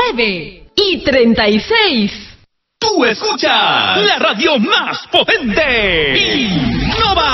9:36. Tú escuchas la radio más potente. Innova.